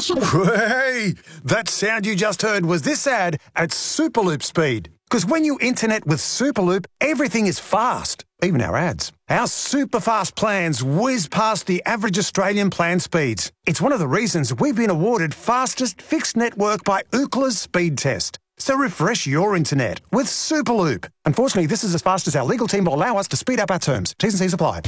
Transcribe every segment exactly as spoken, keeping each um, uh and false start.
Hey, that sound you just heard was this ad at Superloop speed. Because when you internet with Superloop, everything is fast, even our ads. Our super fast plans whiz past the average Australian plan speeds. It's one of the reasons we've been awarded fastest fixed network by Ookla's speed test. So refresh your internet with Superloop. Unfortunately, this is as fast as our legal team will allow us to speed up our terms. T's and C's apply.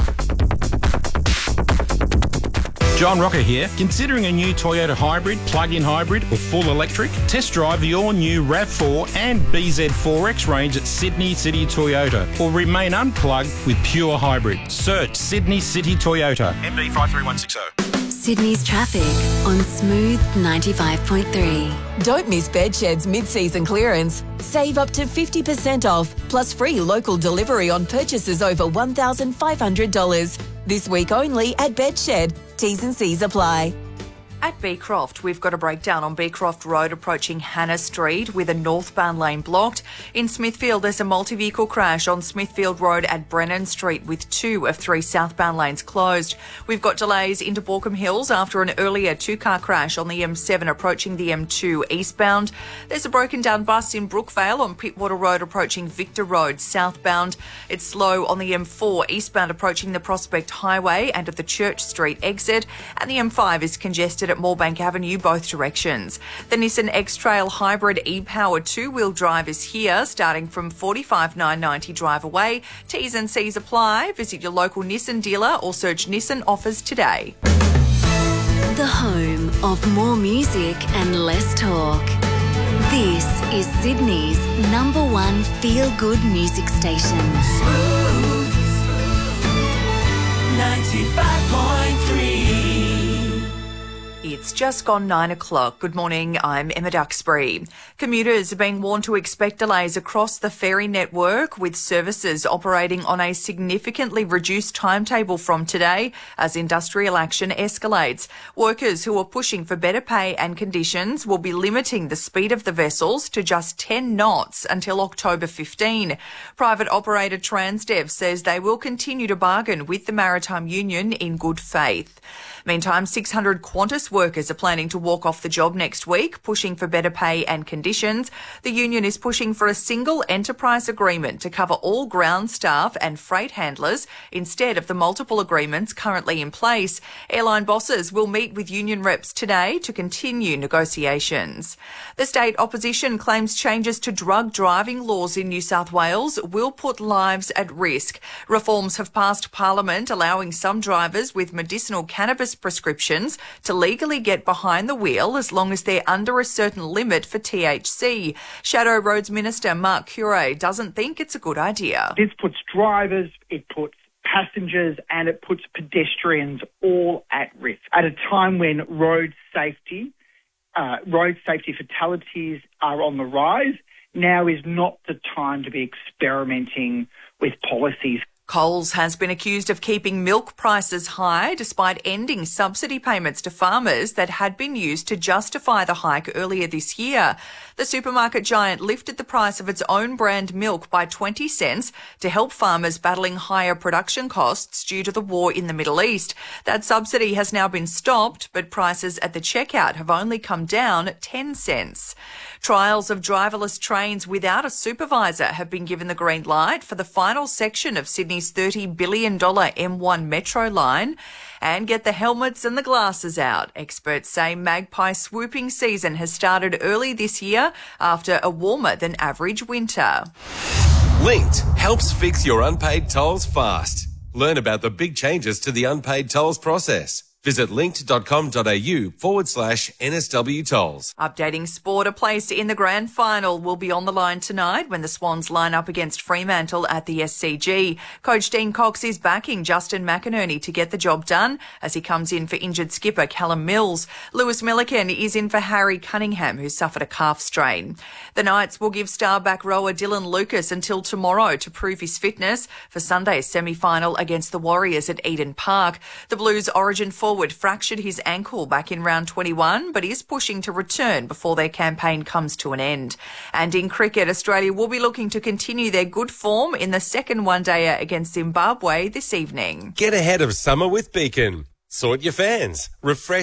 John Rocker here. Considering a new Toyota hybrid, plug-in hybrid or full electric? Test drive the all-new RAV four and B Z four X range at Sydney City Toyota, or remain unplugged with pure hybrid. Search Sydney City Toyota. M B five three one six zero. Sydney's traffic on Smooth ninety-five point three. Don't miss Bedshed's mid-season clearance. Save up to fifty percent off, plus free local delivery on purchases over one thousand five hundred dollars. This week only at Bedshed. T's and C's apply. At Beecroft, we've got a breakdown on Beecroft Road approaching Hannah Street with a northbound lane blocked. In Smithfield, there's a multi-vehicle crash on Smithfield Road at Brennan Street with two of three southbound lanes closed. We've got delays into Borkham Hills after an earlier two-car crash on the M seven approaching the M two eastbound. There's a broken down bus in Brookvale on Pittwater Road approaching Victor Road southbound. It's slow on the M four eastbound approaching the Prospect Highway and at the Church Street exit. And the M five is congested at Moorebank Avenue, both directions. The Nissan X-Trail Hybrid e-Power two-wheel drive is here, starting from forty-five thousand nine hundred ninety dollars drive away. T's and C's apply. Visit your local Nissan dealer or search Nissan offers today. The home of more music and less talk. This is Sydney's number one feel-good music station. Smooth ninety-five point three. It's just gone nine o'clock. Good morning, I'm Emma Duxbury. Commuters are being warned to expect delays across the ferry network, with services operating on a significantly reduced timetable from today as industrial action escalates. Workers who are pushing for better pay and conditions will be limiting the speed of the vessels to just ten knots until October fifteenth. Private operator Transdev says they will continue to bargain with the Maritime Union in good faith. Meantime, six hundred Qantas workers are planning to walk off the job next week, pushing for better pay and conditions. The union is pushing for a single enterprise agreement to cover all ground staff and freight handlers instead of the multiple agreements currently in place. Airline bosses will meet with union reps today to continue negotiations. The state opposition claims changes to drug driving laws in New South Wales will put lives at risk. Reforms have passed Parliament, allowing some drivers with medicinal cannabis prescriptions to legally get behind the wheel as long as they're under a certain limit for T H C. Shadow Roads Minister Mark Curey doesn't think it's a good idea. This puts drivers, it puts passengers and it puts pedestrians all at risk at a time when road safety, uh, road safety fatalities are on the rise. Now is not the time to be experimenting with policies. Coles has been accused of keeping milk prices high despite ending subsidy payments to farmers that had been used to justify the hike earlier this year. The supermarket giant lifted the price of its own brand milk by twenty cents to help farmers battling higher production costs due to the war in the Middle East. That subsidy has now been stopped, but prices at the checkout have only come down ten cents. Trials of driverless trains without a supervisor have been given the green light for the final section of Sydney's thirty billion dollars M one Metro line. And get the helmets and the glasses out. Experts say magpie swooping season has started early this year after a warmer than average winter. Linked helps fix your unpaid tolls fast. Learn about the big changes to the unpaid tolls process. Visit linked.com.au forward slash NSW tolls. Updating sport, a place in the grand final will be on the line tonight when the Swans line up against Fremantle at the S C G. Coach Dean Cox is backing Justin McInerney to get the job done as he comes in for injured skipper Callum Mills. Lewis Milliken is in for Harry Cunningham, who suffered a calf strain. The Knights will give star back rower Dylan Lucas until tomorrow to prove his fitness for Sunday's semi-final against the Warriors at Eden Park. The Blues origin forward fractured his ankle back in round twenty-one, but is pushing to return before their campaign comes to an end. And in cricket, Australia will be looking to continue their good form in the second one-dayer against Zimbabwe this evening. Get ahead of summer with Beacon. Sort your fans. Refresh